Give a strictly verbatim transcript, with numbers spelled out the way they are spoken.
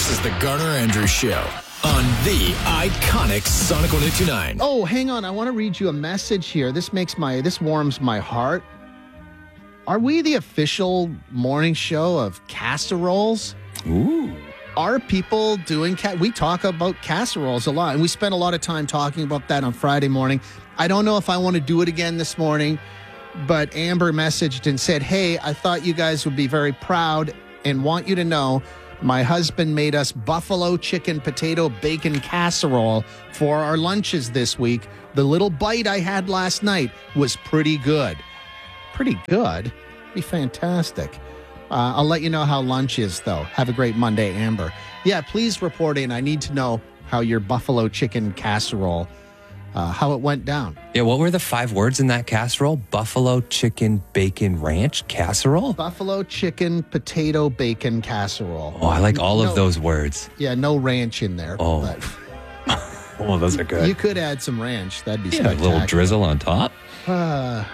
This is the Garner Andrews Show on the iconic Sonic one oh two nine. Oh, hang on. I want to read you a message here. This makes my, this warms my heart. Are we the official morning show of casseroles? Ooh. Are people doing, ca- we talk about casseroles a lot, and we spent a lot of time talking about that on Friday morning. I don't know if I want to do it again this morning, but Amber messaged and said, hey, I thought you guys would be very proud and want you to know my husband made us buffalo chicken potato bacon casserole for our lunches this week. The little bite I had last night was pretty good. Pretty good? Be fantastic. Uh, I'll let you know how lunch is, though. Have a great Monday, Amber. Yeah, please report in. I need to know how your buffalo chicken casserole, uh, how it went down. Yeah, what were the five words in that casserole? Buffalo chicken bacon ranch casserole? Buffalo chicken potato bacon casserole. Oh, I like all No- of those words. Yeah, no ranch in there. Oh. But Oh, those are good. you could add some ranch. That'd be Yeah, a spectacular. little drizzle on top. Uh,